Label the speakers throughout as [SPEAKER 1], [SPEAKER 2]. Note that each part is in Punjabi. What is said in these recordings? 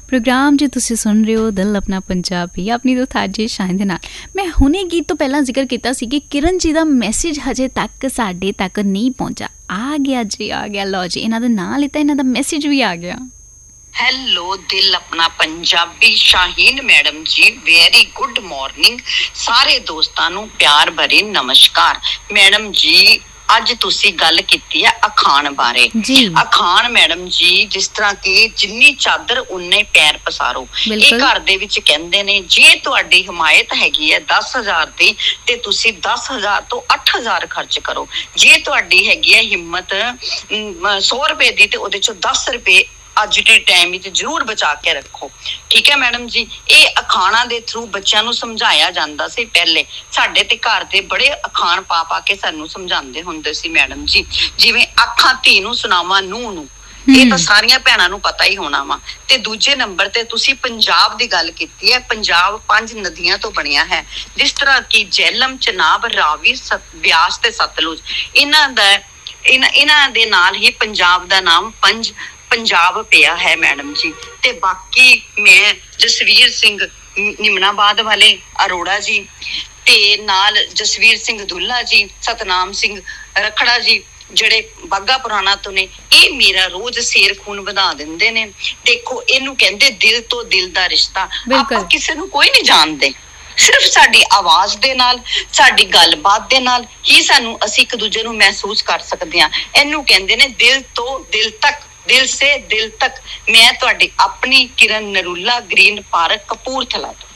[SPEAKER 1] प्रोग्राम जो तुसीं सुन रहे हो दिल अपना पंजाबी अपनी दोस्त आरजे शाहीन दे नाल। मैं हुणे गीत तो पहला जिक्र किया सी कि किरण जी का मैसेज हजे तक साडे तक नहीं पहुंचा। आ गया जी, आ गया। लो जी, इन्हां दा नाम लिता, इन्हां दा मैसेज भी आ गया।
[SPEAKER 2] हेलो दिल अपना पंजाबी शाहीन मैडम जी, वेरी गुड मॉर्निंग। सारे दोस्तां नूं प्यार भरे नमस्कार। मैडम जी ਅੱਜ ਤੁਸੀਂ ਗੱਲ ਕੀਤੀ ਹੈ ਅਖਾਣ ਬਾਰੇ। ਅਖਾਣ ਮੈਡਮ ਜੀ ਜਿਸ ਤਰ੍ਹਾਂ ਕਿ ਜਿੰਨੀ ਚਾਦਰ ਉਨੇ ਪੈਰ ਪਸਾਰੋ, ਇਹ ਘਰ ਦੇ ਵਿੱਚ ਕਹਿੰਦੇ ਨੇ ਜੇ ਤੁਹਾਡੀ ਹਮਾਇਤ ਹੈਗੀ ਹੈ 10,000 ਦੀ ਤੇ ਤੁਸੀਂ 10,000 ਤੋਂ 8,000 ਖਰਚ ਕਰੋ। ਜੇ ਤੁਹਾਡੀ ਹੈਗੀ ਹੈ ਹਿੰਮਤ 100 ਰੁਪਏ ਦੀ ਤੇ ਉਹਦੇ ਚੋਂ 10 ਰੁਪਏ ਅੱਜ ਦੇ ਟਾਈਮ ਵਿੱਚ ਜ਼ਰੂਰ ਬਚਾ ਕੇ ਰੱਖੋ। ਠੀਕ ਹੈ ਮੈਡਮ ਜੀ, ਇਹ ਅਖਾਣਾਂ ਦੇ ਥਰੂ ਬੱਚਿਆਂ ਨੂੰ ਸਮਝਾਇਆ ਜਾਂਦਾ ਸੀ। ਪਹਿਲੇ ਸਾਡੇ ਤੇ ਘਰ ਦੇ ਬੜੇ ਅਖਾਣ ਪਾ ਕੇ ਸਾਨੂੰ ਸਮਝਾਉਂਦੇ ਹੁੰਦੇ ਸੀ ਮੈਡਮ ਜੀ। ਜਿਵੇਂ ਆਖਾਂ ਧੀ ਨੂੰ ਸੁਣਾਵਾਂ ਨੂੰਹ ਨੂੰ, ਇਹ ਤਾਂ ਸਾਰੀਆਂ ਭੈਣਾਂ ਨੂੰ ਪਤਾ ਹੀ ਹੋਣਾ ਵਾ। ਤੇ ਦੂਜੇ ਨੰਬਰ ਤੇ ਤੁਸੀਂ ਪੰਜਾਬ ਦੀ ਗੱਲ ਕੀਤੀ ਹੈ। ਪੰਜਾਬ 5 ਨਦੀਆਂ ਤੋਂ ਬਣਿਆ ਹੈ, ਜਿਸ ਤਰ੍ਹਾਂ ਕਿ ਜੇਹਲਮ, ਚਨਾਬ, ਰਾਵੀ, ਬਿਆਸ ਤੇ ਸਤਲੁਜ। ਇਹਨਾਂ ਦੇ ਨਾਲ ਹੀ ਪੰਜਾਬ ਦਾ ਨਾਮ ਪੰਜਾਬ ਪਿਆ ਹੈ ਮੈਡਮ ਜੀ। ਤੇ ਬਾਕੀ ਮੈਂ ਜਸਵੀਰ ਸਿੰਘ ਨਿਮਨਾਬਾਦ ਵਾਲੇ ਅਰੋੜਾ ਜੀ ਤੇ ਨਾਲ ਜਸਵੀਰ ਸਿੰਘ ਦੁੱਲਾ ਜੀ, ਸਤਨਾਮ ਸਿੰਘ ਰਖੜਾ ਜੀ ਜਿਹੜੇ ਬਾਗਾ ਪੁਰਾਣਾ ਤੋਂ ਨੇ, ਇਹ ਮੇਰਾ ਰੋਜ਼ ਸ਼ੇਰ ਖੂਨ ਵਧਾ ਦਿੰਦੇ ਨੇ। ਦੇਖੋ ਇਹਨੂੰ ਕਹਿੰਦੇ ਦਿਲ ਤੋਂ ਦਿਲ ਦਾ ਰਿਸ਼ਤਾ। ਆਪਾਂ ਕਿਸੇ ਨੂੰ ਕੋਈ ਨਹੀਂ ਜਾਣਦੇ, ਸਿਰਫ ਸਾਡੀ ਆਵਾਜ਼ ਦੇ ਨਾਲ, ਸਾਡੀ ਗੱਲਬਾਤ ਦੇ ਨਾਲ ਹੀ ਅਸੀਂ ਇੱਕ ਦੂਜੇ ਨੂੰ ਮਹਿਸੂਸ ਕਰ ਸਕਦੇ ਹਾਂ। ਇਹਨੂੰ ਕਹਿੰਦੇ ਨੇ ਦਿਲ ਤੋਂ ਦਿਲ ਤੱਕ, ਦਿਲ ਸੇ ਦਿਲ ਤੱਕ। ਮੈਂ ਤੁਹਾਡੀ ਆਪਣੀ ਕਿਰਨ ਨਰੂਲਾ, ਗ੍ਰੀਨ ਪਾਰਕ, ਕਪੂਰਥਲਾ ਤੋਂ।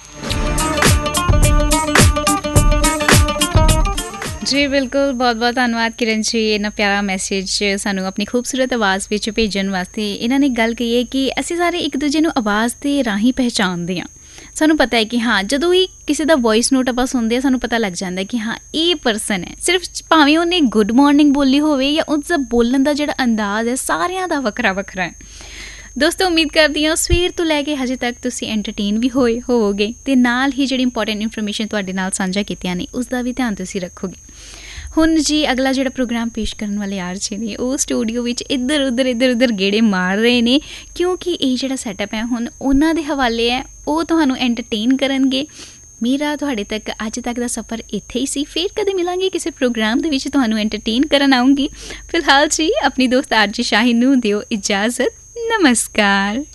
[SPEAKER 1] जी बिल्कुल, बहुत बहुत धन्यवाद किरण जी, इन्ना प्यारा मैसेज सानू अपनी खूबसूरत आवाज़ ਵਿੱਚ ਭੇਜਣ ਵਾਸਤੇ। ਇਹਨਾਂ ਨੇ ਗੱਲ ਕਹੀ ਹੈ ਕਿ ਅਸੀਂ ਸਾਰੇ ਇੱਕ ਦੂਜੇ ਨੂੰ ਆਵਾਜ਼ ਦੇ ਰਾਹੀਂ ਪਹਿਚਾਣਦੇ ਹਾਂ। ਸਾਨੂੰ ਪਤਾ ਹੈ ਕਿ ਹਾਂ ਜਦੋਂ ਹੀ ਕਿਸੇ ਦਾ ਵੌਇਸ ਨੋਟ ਆਪਾਂ ਸੁਣਦੇ ਹਾਂ ਸਾਨੂੰ ਪਤਾ ਲੱਗ ਜਾਂਦਾ ਕਿ ਹਾਂ ਇਹ ਪਰਸਨ ਹੈ। ਸਿਰਫ ਭਾਵੇਂ ਉਹਨੇ ਗੁੱਡ ਮਾਰਨਿੰਗ ਬੋਲੀ ਹੋਵੇ ਜਾਂ ਉਸਦਾ ਬੋਲਣ ਦਾ ਜਿਹੜਾ ਅੰਦਾਜ਼ ਹੈ ਸਾਰਿਆਂ ਦਾ ਵੱਖਰਾ ਵੱਖਰਾ ਹੈ। ਦੋਸਤੋ ਉਮੀਦ ਕਰਦੀ ਹਾਂ ਸਵੇਰ ਤੋਂ ਲੈ ਕੇ ਹਜੇ ਤੱਕ ਤੁਸੀਂ ਐਂਟਰਟੇਨ ਵੀ ਹੋਏ ਹੋਵੋਗੇ ਅਤੇ ਨਾਲ ਹੀ ਜਿਹੜੀ ਇੰਪੋਰਟੈਂਟ ਇਨਫੋਰਮੇਸ਼ਨ ਤੁਹਾਡੇ ਨਾਲ ਸਾਂਝਾ ਕੀਤੀਆਂ ਨੇ ਉਸ ਦਾ ਵੀ ਧਿਆਨ ਤੁਸੀਂ ਰੱਖੋਗੇ। ਹੁਣ ਜੀ ਅਗਲਾ ਜਿਹੜਾ ਪ੍ਰੋਗਰਾਮ ਪੇਸ਼ ਕਰਨ ਵਾਲੇ ਆਰਜੇ ਨੇ ਉਹ ਸਟੂਡੀਓ ਵਿੱਚ ਇੱਧਰ ਉੱਧਰ ਗੇੜੇ ਮਾਰ ਰਹੇ ਨੇ, ਕਿਉਂਕਿ ਇਹ ਜਿਹੜਾ ਸੈਟਅਪ ਹੈ ਹੁਣ ਉਹਨਾਂ ਦੇ ਹਵਾਲੇ ਹੈ। ਉਹ ਤੁਹਾਨੂੰ ਐਂਟਰਟੇਨ ਕਰਨਗੇ। ਮੇਰਾ ਤੁਹਾਡੇ ਤੱਕ ਅੱਜ ਤੱਕ ਦਾ ਸਫ਼ਰ ਇੱਥੇ ਹੀ ਸੀ। ਫਿਰ ਕਦੇ ਮਿਲਾਂਗੇ ਕਿਸੇ ਪ੍ਰੋਗਰਾਮ ਦੇ ਵਿੱਚ ਤੁਹਾਨੂੰ ਐਂਟਰਟੇਨ ਕਰਨ ਆਊਂਗੀ। ਫਿਲਹਾਲ ਜੀ ਆਪਣੀ ਦੋਸਤ ਆਰਜੇ ਸ਼ਾਹੀਨ ਨੂੰ ਦਿਓ ਇਜਾਜ਼ਤ। ਨਮਸਕਾਰ।